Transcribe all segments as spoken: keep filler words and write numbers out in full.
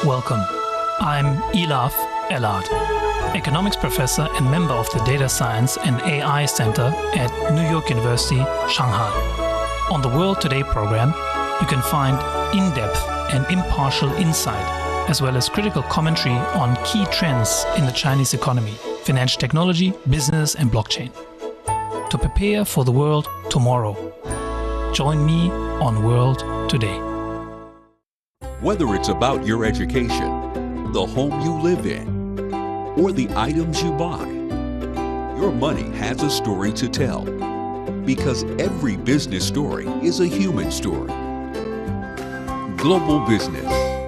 Welcome. I'm Elaf Elad, economics professor and member of the Data Science and A I Center at New York University, Shanghai. On the World Today program, you can find in-depth and impartial insight, as well as critical commentary on key trends in the Chinese economy, financial technology, business, and blockchain. To prepare for the world tomorrow, join me on World Today. Whether it's about your education, the home you live in, or the items you buy, your money has a story to tell. Because every business story is a human story. Global Business.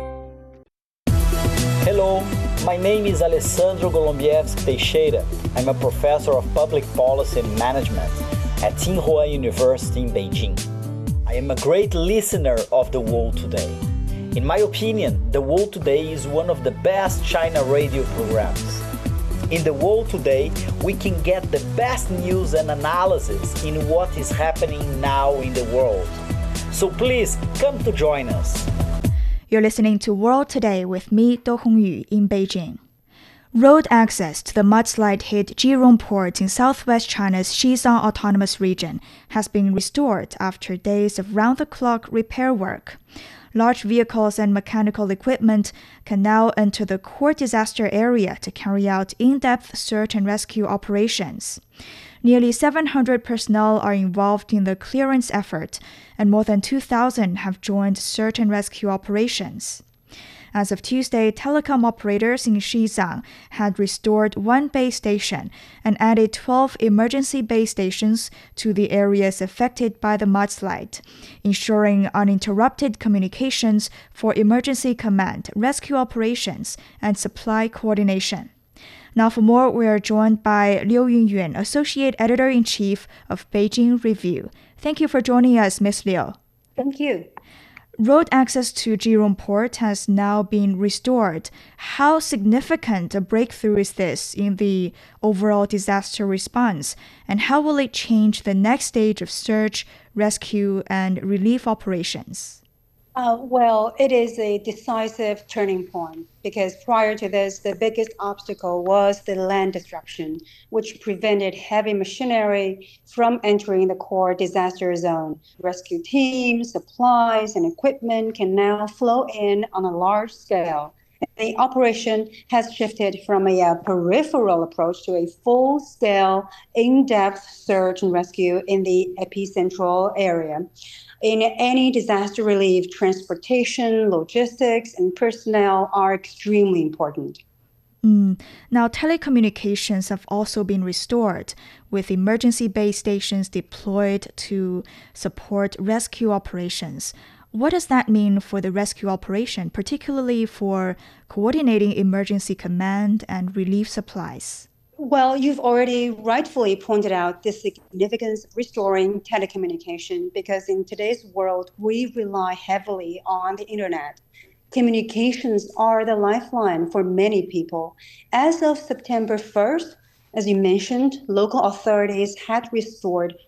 Hello, my name is Alessandro Golombieski Teixeira. I'm a professor of public policy and management at Tsinghua University in Beijing. I am a great listener of The World Today. In my opinion, The World Today is one of the best China radio programs. In The World Today, we can get the best news and analysis in what is happening now in the world. So please come to join us. You're listening to World Today with me, Do Hongyu, in Beijing. Road access to the mudslide-hit Jirong Port in southwest China's Xizang Autonomous Region has been restored after days of round-the-clock repair work. Large vehicles and mechanical equipment can now enter the core disaster area to carry out in-depth search and rescue operations. Nearly seven hundred personnel are involved in the clearance effort, and more than two thousand have joined search and rescue operations. As of Tuesday, telecom operators in Xizang had restored one base station and added twelve emergency base stations to the areas affected by the mudslide, ensuring uninterrupted communications for emergency command, rescue operations, and supply coordination. Now for more, we are joined by Liu Yunyuan, Associate Editor-in-Chief of Beijing Review. Thank you for joining us, Miz Liu. Thank you. Road access to Jirong Port has now been restored. How significant a breakthrough is this in the overall disaster response? And how will it change the next stage of search, rescue, and relief operations? Uh, well, it is a decisive turning point because prior to this, the biggest obstacle was the land disruption, which prevented heavy machinery from entering the core disaster zone. Rescue teams, supplies, and equipment can now flow in on a large scale. The operation has shifted from a uh, peripheral approach to a full-scale, in-depth search and rescue in the epicentral area. In any disaster relief, transportation, logistics, and personnel are extremely important. Mm. Now, telecommunications have also been restored, with emergency base stations deployed to support rescue operations. What does that mean for the rescue operation, particularly for coordinating emergency command and relief supplies? Well, you've already rightfully pointed out the significance of restoring telecommunication because in today's world, we rely heavily on the internet. Communications are the lifeline for many people. As of September first, as you mentioned, local authorities had restored